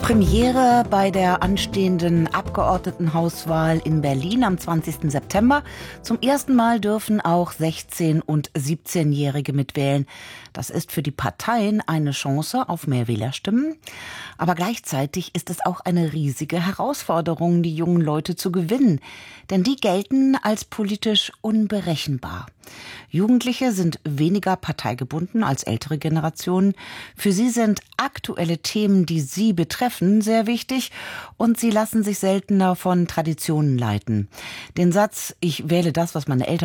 Premiere bei der anstehenden Abgeordnetenhauswahl in Berlin am 20. September. Zum ersten Mal dürfen auch 16- und 17-Jährige mitwählen. Das ist für die Parteien eine Chance auf mehr Wählerstimmen. Aber gleichzeitig ist es auch eine riesige Herausforderung, die jungen Leute zu gewinnen. Denn die gelten als politisch unberechenbar. Jugendliche sind weniger parteigebunden als ältere Generationen. Für sie sind aktuelle Themen, die sie betreffen, sehr wichtig und sie lassen sich seltener von Traditionen leiten. Den Satz, ich wähle das, was meine Eltern